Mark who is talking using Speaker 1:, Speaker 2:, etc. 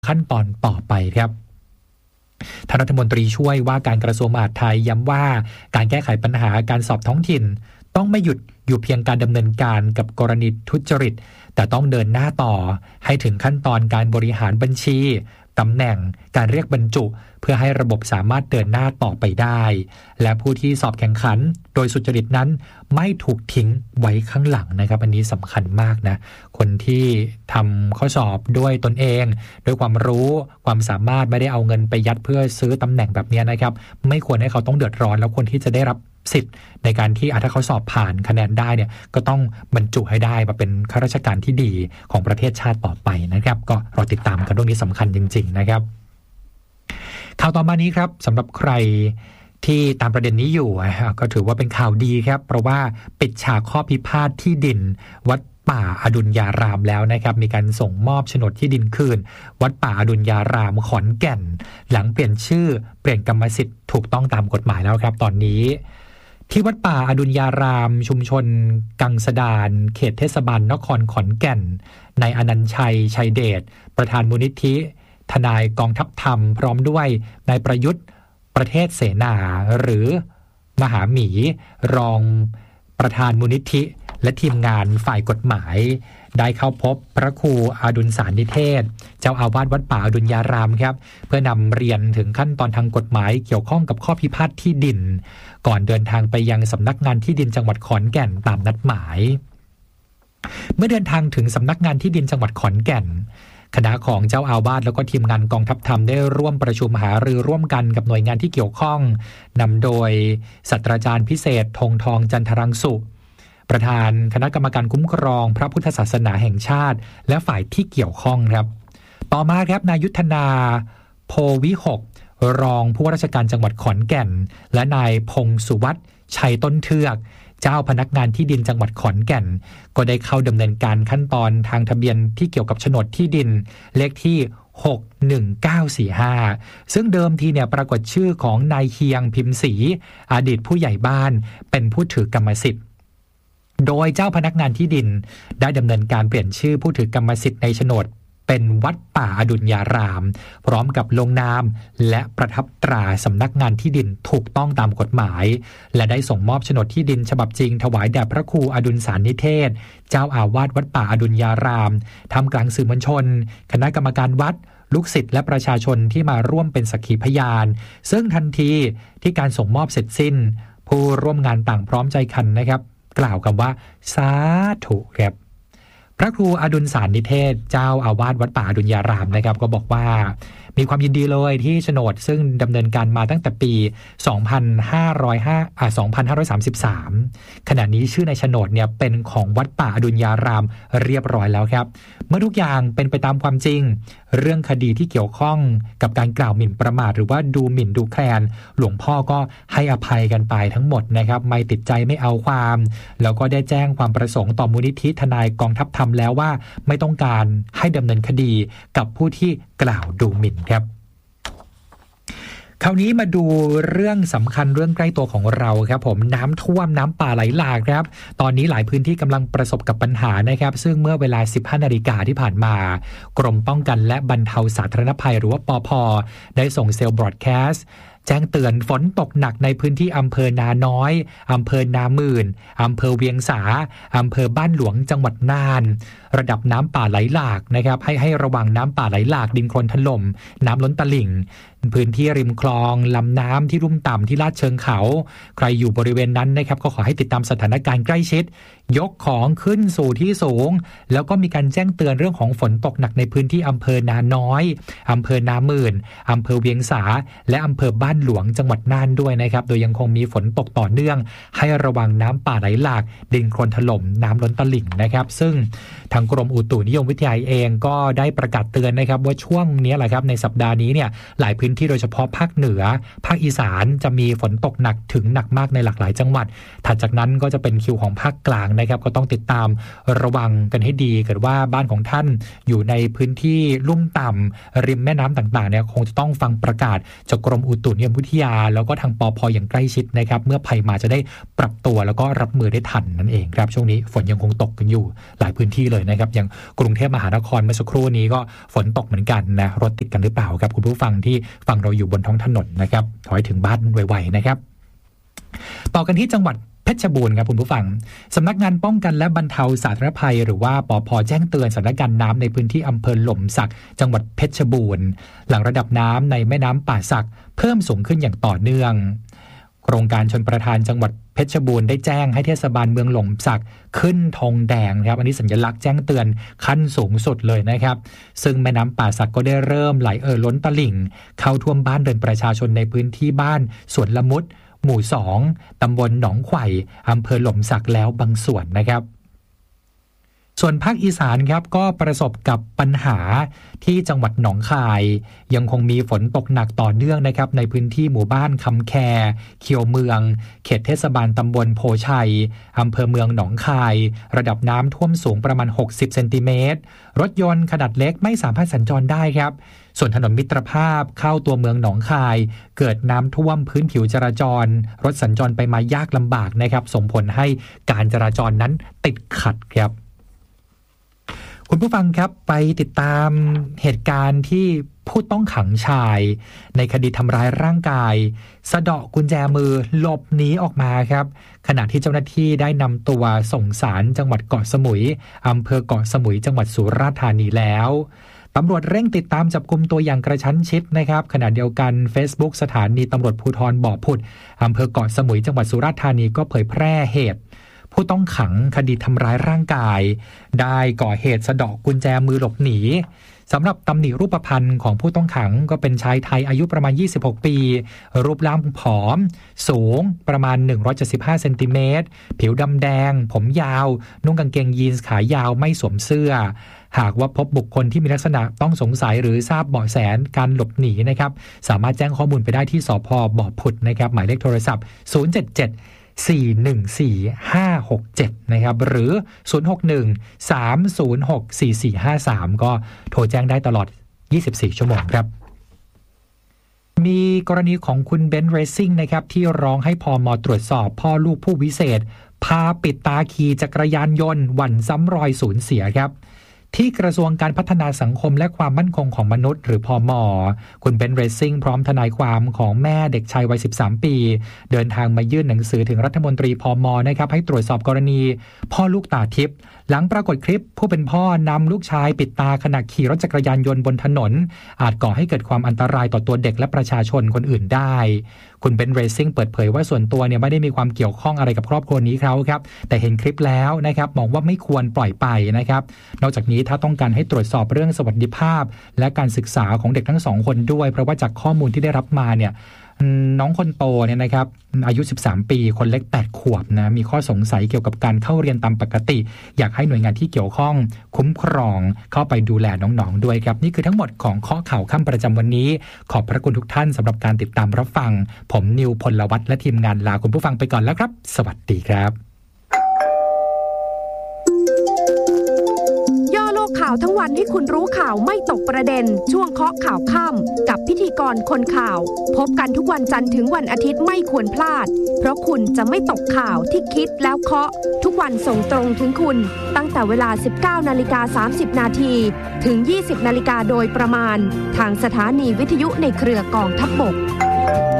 Speaker 1: ขั้นตอนต่อไปครับท่านรัฐมนตรีช่วยว่าการกระทรวงมหาดไทยย้ำว่าการแก้ไขปัญหาการสอบท้องถิ่นต้องไม่หยุดอยู่เพียงการดำเนินการกับกรณีทุจริตแต่ต้องเดินหน้าต่อให้ถึงขั้นตอนการบริหารบัญชีตำแหน่งการเรียกบรรจุเพื่อให้ระบบสามารถเดินหน้าต่อไปได้และผู้ที่สอบแข่งขันโดยสุจริตนั้นไม่ถูกทิ้งไว้ข้างหลังนะครับอันนี้สำคัญมากนะคนที่ทำข้อสอบด้วยตนเองด้วยความรู้ความสามารถไม่ได้เอาเงินไปยัดเพื่อซื้อตำแหน่งแบบนี้นะครับไม่ควรให้เขาต้องเดือดร้อนแล้วคนที่จะได้รับสิทธิ์ในการที่ถ้าเขาสอบผ่านคะแนนได้เนี่ยก็ต้องบรรจุให้ได้มาเป็นข้าราชการที่ดีของประเทศชาติต่อไปนะครับก็รอติดตามกันเรื่องนี้สำคัญจริงๆนะครับข่าวต่อมานี้ครับสำหรับใครที่ตามประเด็นนี้อยู่ก็ถือว่าเป็นข่าวดีครับเพราะว่าปิดฉากข้อพิพาทที่ดินวัดป่าอดุลยารามแล้วนะครับมีการส่งมอบโฉนดที่ดินคืนวัดป่าอดุลยารามขอนแก่นหลังเปลี่ยนชื่อเปลี่ยนกรรมสิทธิ์ถูกต้องตามกฎหมายแล้วครับตอนนี้ที่วัดป่าอดุลยารามชุมชนกังสดานเขตเทศบาลนครขอนแก่นนายอนันต์ชัยชัยเดชประธานมูลนิธิทนายกองทัพธรรมพร้อมด้วยนายประยุทธ์ประเทศเสนาหรือมหาหมีรองประธานมูลนิธิและทีมงานฝ่ายกฎหมายได้เข้าพบพระครูอดุลสารนิเทศเจ้าอาวาสวัดป่าอดุลยารามครับเพื่อนำเรียนถึงขั้นตอนทางกฎหมายเกี่ยวข้องกับข้อพิพาทที่ดินก่อนเดินทางไปยังสำนักงานที่ดินจังหวัดขอนแก่นตามนัดหมายเมื่อเดินทางถึงสำนักงานที่ดินจังหวัดขอนแก่นคณะของเจ้าอาวาสแล้วก็ทีมงานกองทัพธรรมได้ร่วมประชุมหารือร่วมกันกับหน่วยงานที่เกี่ยวข้องนำโดยศาสตราจารย์พิเศษธงทองจันทรังสุประธานคณะกรรมการคุ้มครองพระพุทธศาสนาแห่งชาติและฝ่ายที่เกี่ยวข้องครับต่อมาครับนายยุทธนาโพวิหกรองผู้ว่าราชการจังหวัดขอนแก่นและนายพงสุวัฒน์ชัยต้นเทือกเจ้าพนักงานที่ดินจังหวัดขอนแก่นก็ได้เข้าดำเนินการขั้นตอนทางทะเบียนที่เกี่ยวกับโฉนดที่ดินเลขที่61945ซึ่งเดิมทีเนี่ยปรากฏชื่อของนายเฮียงพิมพ์ศรีอดีตผู้ใหญ่บ้านเป็นผู้ถือกรรมสิทธิ์โดยเจ้าพนักงานที่ดินได้ดำเนินการเปลี่ยนชื่อผู้ถือกรรมสิทธิ์ในโฉนดเป็นวัดป่าอดุลยารามพร้อมกับลงนามและประทับตราสำนักงานที่ดินถูกต้องตามกฎหมายและได้ส่งมอบโฉนดที่ดินฉบับจริงถวายแด่พระครูอดุลสารนิเทศเจ้าอาวาสวัดป่าอดุลยารามท่ามกลางสื่อมวลชนคณะกรรมการวัดลูกศิษย์และประชาชนที่มาร่วมเป็นสักขีพยานซึ่งทันทีที่การส่งมอบเสร็จสิ้นผู้ร่วมงานต่างพร้อมใจกันนะครับกล่าวคำว่าสาธุครับพระครูอดุลสารนิเทศเจ้าอาวาสวัดป่าอดุลยารามนะครับก็บอกว่ามีความยินดีเลยที่โฉนดซึ่งดำเนินการมาตั้งแต่ปี2533ขณะนี้ชื่อในโฉนดเนี่ยเป็นของวัดป่าอดุลยารามเรียบร้อยแล้วครับเมื่อทุกอย่างเป็นไปตามความจริงเรื่องคดีที่เกี่ยวข้องกับการกล่าวหมิ่นประมาทหรือว่าดูหมิ่นดูแคลนหลวงพ่อก็ให้อภัยกันไปทั้งหมดนะครับไม่ติดใจไม่เอาความแล้วก็ได้แจ้งความประสงค์ต่อมูลนิธิทนายกองทัพธรรมแล้วว่าไม่ต้องการให้ดำเนินคดีกับผู้ที่กล่าวดูหมิ่นครับคราวนี้มาดูเรื่องสำคัญเรื่องใกล้ตัวของเราครับผมน้ำท่วมน้ำป่าไหลหลากครับตอนนี้หลายพื้นที่กำลังประสบกับปัญหานะครับซึ่งเมื่อเวลา 15 นาฬิกาที่ผ่านมากรมป้องกันและบรรเทาสาธารณภัยหรือว่าปภ.ได้ส่งเซลล์บรอดแคสต์แจ้งเตือนฝนตกหนักในพื้นที่อำเภอนาน้อยอำเภอนาหมื่นอำเภอเวียงสาอำเภอบ้านหลวงจังหวัดน่านระดับน้ำป่าไหลหลากนะครับให้ระวังน้ำป่าไหลหลากดินโคลนถล่มน้ำล้นตลิ่งพื้นที่ริมคลองลำน้ำที่ลุ่มต่ำที่ลาดเชิงเขาใครอยู่บริเวณนั้นนะครับก็ขอให้ติดตามสถานการณ์ใกล้ชิดยกของขึ้นสู่ที่สูงแล้วก็มีการแจ้งเตือนเรื่องของฝนตกหนักในพื้นที่อำเภอนาน้อยอำเภอนาหมื่นอำเภอเวียงสาและอำเภอบ้านหลวงจังหวัดน่านด้วยนะครับโดยยังคงมีฝนตกต่อเนื่องให้ระวังน้ำป่าไหลหลากดินโคลนถล่มน้ำล้นตลิ่งนะครับซึ่งทางกรมอุตุนิยมวิทยาเองก็ได้ประกาศเตือนนะครับว่าช่วงนี้แหละครับในสัปดาห์นี้เนี่ยหลายพื้นที่โดยเฉพาะภาคเหนือภาคอีสานจะมีฝนตกหนักถึงหนักมากในหลากหลายจังหวัดถัดจากนั้นก็จะเป็นคิวของภาคกลางนะครับก็ต้องติดตามระวังกันให้ดีเกิดว่าบ้านของท่านอยู่ในพื้นที่ลุ่มต่ำริมแม่น้ำต่างๆเนี่ยคงจะต้องฟังประกาศจากกรมอุตุนิยมวิทยาแล้วก็ทางปภ.อย่างใกล้ชิดนะครับเมื่อภัยมาจะได้ปรับตัวแล้วก็รับมือได้ทันนั่นเองครับช่วงนี้ฝนยังคงตกกันอยู่หลายพื้นที่เลยนะครับอย่างกรุงเทพมหานครเมื่อสักครู่นี้ก็ฝนตกเหมือนกันนะรถติดกันหรือเปล่าครับคุณผู้ฟังที่ฟังเราอยู่บนท้องถนนนะครับขอให้ถึงบ้านไวๆนะครับต่อกันที่จังหวัดเพชรบูรณ์ครับคุณผู้ฟังสำนักงานป้องกันและบรรเทาสาธารณภัยหรือว่าปภ.แจ้งเตือนสถานการณ์น้ำในพื้นที่อำเภอหล่มสักจังหวัดเพชรบูรณ์หลังระดับน้ำในแม่น้ำป่าสักเพิ่มสูงขึ้นอย่างต่อเนื่องโครงการชลประทานจังหวัดเพชรบูรณ์ได้แจ้งให้เทศบาลเมืองหล่มสักขึ้นธงแดงครับอันนี้สัญลักษณ์แจ้งเตือนขั้นสูงสุดเลยนะครับซึ่งแม่น้ำป่าสักก็ได้เริ่มไหลล้นตลิ่งเข้าท่วมบ้านเรือนประชาชนในพื้นที่บ้านสวนละมุดหมู่ 2 ตำบลหนองไข่อำเภอหล่มสักแล้วบางส่วนนะครับส่วนภาคอีสานครับก็ประสบกับปัญหาที่จังหวัดหนองคายยังคงมีฝนตกหนักต่อเนื่องนะครับในพื้นที่หมู่บ้านคำแคเขียวเมืองเขตเทศบาลตำบลโพชัยอำเภอเมืองหนองคายระดับน้ำท่วมสูงประมาณ60 เซนติเมตรรถยนต์ขนาดเล็กไม่สามารถสัญจรได้ครับส่วนถนนมิตรภาพเข้าตัวเมืองหนองคายเกิดน้ำท่วมพื้นผิวจราจรรถสัญจรไปมายากลำบากนะครับส่งผลให้การจราจรนั้นติดขัดครับคุณผู้ฟังครับไปติดตามเหตุการณ์ที่ผู้ต้องขังชายในคดีทำร้ายร่างกายสะเดาะกุญแจมือหลบหนีออกมาครับขณะที่เจ้าหน้าที่ได้นำตัวส่งศาลจังหวัดเกาะสมุยอำเภอเกาะสมุยจังหวัดสุราษฎร์ธานีแล้วตำรวจเร่งติดตามจับกุมตัวอย่างกระชั้นชิดนะครับขณะเดียวกัน Facebook สถานีตำรวจภูธรบ่อผุดอำเภอเกาะสมุยจังหวัดสุราษฎร์ธานีก็เผยแพร่เหตุผู้ต้องขังคดีทำร้ายร่างกายได้ก่อเหตุสะเดาะกุญแจมือหลบหนีสำหรับตำหนิรูปพรรณของผู้ต้องขังก็เป็นชายไทยอายุประมาณ26 ปีรูปร่างผอมสูงประมาณ175 เซนติเมตรผิวดำแดงผมยาวนุ่งกางเกงยีนส์ขายาวไม่สวมเสื้อหากว่าพบบุคคลที่มีลักษณะต้องสงสัยหรือทราบเบาะแสการหลบหนีนะครับสามารถแจ้งข้อมูลไปได้ที่สภ.บ่อผุดนะครับหมายเลขโทรศัพท์077-414-567นะครับหรือ061-306-4453ก็โทรแจ้งได้ตลอด24 ชั่วโมงครับมีกรณีของคุณเบนซ์เรซิ่งนะครับที่ร้องให้พม.ตรวจสอบพ่อลูกผู้วิเศษพาปิดตาขี่จักรยานยนต์หวั่นซ้ำรอยสูญเสียครับที่กระทรวงการพัฒนาสังคมและความมั่นคงของมนุษย์หรือพม.คุณเบนซ์เรซิ่งพร้อมทนายความของแม่เด็กชายวัย13 ปีเดินทางมายื่นหนังสือถึงรัฐมนตรีพม.นะครับให้ตรวจสอบกรณีพ่อลูกตาทิพย์หลังปรากฏคลิปผู้เป็นพ่อนำลูกชายปิดตาขณะขี่รถจักรยานยนต์บนถนนอาจก่อให้เกิดความอันตรายต่อตัวเด็กและประชาชนคนอื่นได้คุณเบนซ์เรซิ่งเปิดเผยว่าส่วนตัวเนี่ยไม่ได้มีความเกี่ยวข้องอะไรกับครอบครัวนี้เขาครับแต่เห็นคลิปแล้วนะครับมองว่าไม่ควรปล่อยไปนะครับนอกจากนี้ถ้าต้องการให้ตรวจสอบเรื่องสวัสดิภาพและการศึกษาของเด็กทั้ง2 คนด้วยเพราะว่าจากข้อมูลที่ได้รับมาเนี่ยน้องคนโตเนี่ยนะครับอายุ13 ปีคนเล็ก8 ขวบนะมีข้อสงสัยเกี่ยวกับการเข้าเรียนตามปกติอยากให้หน่วยงานที่เกี่ยวข้องคุ้มครองเข้าไปดูแลน้องๆด้วยครับนี่คือทั้งหมดของข้อข่าวค่ำประจำวันนี้ขอบพระคุณทุกท่านสำหรับการติดตามรับฟังผมนิวพลวัฒน์และทีมงานลาคุณผู้ฟังไปก่อนแล้วครับสวัสดีครับ
Speaker 2: ข่าวทั้งวันให้คุณรู้ข่าวไม่ตกประเด็นช่วงเคาะข่าวค่ำกับพิธีกรคนข่าวพบกันทุกวันจันทร์ถึงวันอาทิตย์ไม่ควรพลาดเพราะคุณจะไม่ตกข่าวที่คิดแล้วเคาะทุกวันส่งตรงถึงคุณตั้งแต่เวลา 19:30 นาทีถึง 20 นาฬิกาโดยประมาณทางสถานีวิทยุในเครือกองทัพบก